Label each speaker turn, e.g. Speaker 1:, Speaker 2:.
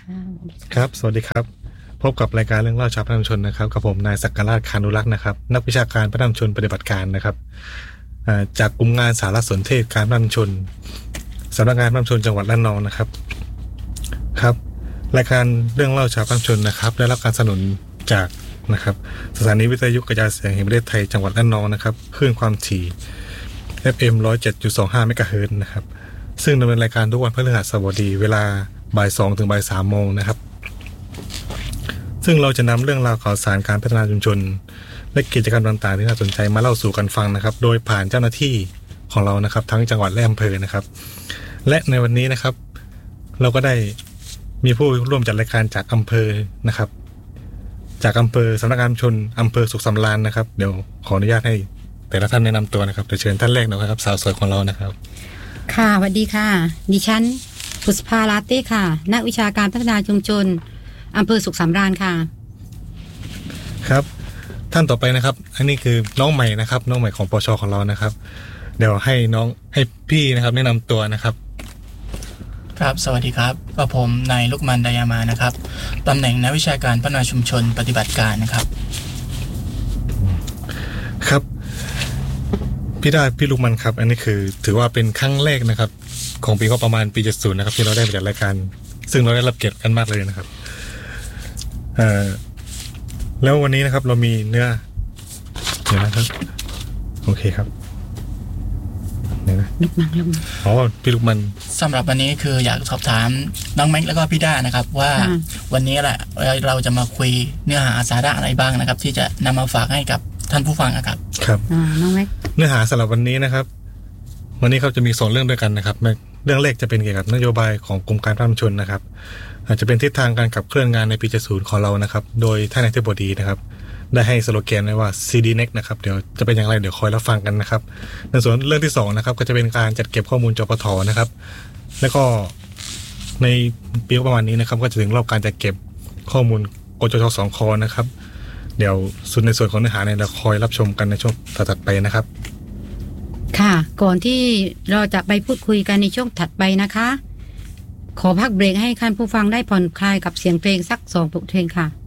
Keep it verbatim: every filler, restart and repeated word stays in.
Speaker 1: ค่ะ
Speaker 2: ครับสวัสดีครับพบกับรายการเรื่องเล่าชาวพระนามชนนะครับกับผมนายศักราชคานุรักษ์นะครับนักวิชาการพระนามชนปฏิบัติการนะครับจากกลุ่มงานสารสนเทศการพระนามชนสำนักงานพระนามชนจังหวัดระนองนะครับครับรายการเรื่องเล่าชาวพระนามชนนะครับได้รับการสนับสนุนจากนะครับสถานีวิทยุกระจายเสียงแห่งประเทศไทยจังหวัดระนองนะครับคลื่นความถี่ เอฟ เอ็ม หนึ่งร้อยเจ็ดจุดสองห้า เมกะเฮิรตซ์นะครับซึ่งดำเนินรายการทุกวันพฤหัสบดีเวลาบ่ายสองถึงบ่ายสามโมงนะครับซึ่งเราจะนำเรื่องราวข่าวสารการพัฒนาชุมชนและกิจกรรมต่างๆที่น่าสนใจมาเล่าสู่กันฟังนะครับโดยผ่านเจ้าหน้าที่ของเรานะครับทั้งจังหวัดและอำเภอนะครับและในวันนี้นะครับเราก็ได้มีผู้ร่วมจัดรายการจากอำเภอนะครับจากอำเภอสำนักงานชนอำเภอสุขสำราญนะครับเดี๋ยวขออนุญาตให้แต่ละท่านแนะนำตัวนะครับเดี๋ยวเชิญท่านแรกนะครับสาวสวยของเรานะครับ
Speaker 1: ค่ะสวัสดีค่ะดิฉันปุษภาลาเต้ค่ะนักวิชาการพัฒนาชุมชนอำเภอสุขสำราญค่ะ
Speaker 2: ครับท่านต่อไปนะครับอันนี้คือน้องใหม่นะครับน้องใหม่ของปชของเรานะครับเดี๋ยวให้น้องให้พี่นะครับแนะนำตัวนะครับ
Speaker 3: ครับสวัสดีครับกับผมนายลูกมันดายามานะครับตำแหน่งนักวิชาการพัฒนาชุมชนปฏิบัติการนะครับ
Speaker 2: ครับพี่ได้พี่ลูกมันครับอันนี้คือถือว่าเป็นครั้งแรกนะครับของปีก็ประมาณปีเจ็ดสิบนะครับที่เราได้มาจัดรายการซึ่งเราได้รับเกียรติกันมากเลยนะครับเอ่อแล้ววันนี้นะครับเรามีเนื้อเดี๋ยวนะครับโอเคครับเดี๋ยวนะ
Speaker 1: ลูกมันลูกมัน
Speaker 2: อ๋อพี่ลูกมัน
Speaker 3: สำหรับวันนี้คืออยากสอบถามน้องแม็กแล้วก็พี่ด้านะครับว่าวันนี้แหละเราจะมาคุยเนื้อหาสาระอะไรบ้างนะครับที่จะนำมาฝากให้กับท่านผู้ฟังครับ
Speaker 2: ครับ
Speaker 1: น้องแม็ก
Speaker 2: เนื้อหาสำหรับวันนี้นะครับวันนี้เขาจะมีสองเรื่องด้วยกันนะครับเรื่องแรกจะเป็นเกี่ยวกับนโยบายของกรมการพัฒนาชุมชนนะครับอาจจะเป็นทิศทางการขับเคลื่อนงานในปีเจ็ดสิบของเรานะครับโดยท่านนายกเทศบดีนะครับได้ให้สโลแกนไว้ว่า ซี ดี Next นะครับเดี๋ยวจะเป็นอย่างไรเดี๋ยวคอยรับฟังกันนะครับในส่วนเรื่องที่สองนะครับก็จะเป็นการจัดเก็บข้อมูลจปทนะครับแล้วก็ในปีประมาณนี้นะครับก็จะถึงรอบการจัดเก็บข้อมูลกจชสองคนะครับเดี๋ยวส่วนในส่วนของเนื้อหาเนี่ยเราคอยรับชมกันในช่วงถัดไปนะครับ
Speaker 1: ค่ะก่อนที่เราจะไปพูดคุยกันในช่วงถัดไปนะคะขอพักเบรกให้ท่านผู้ฟังได้ผ่อนคลายกับเสียงเพลงสักสองบทเพลงค่ะ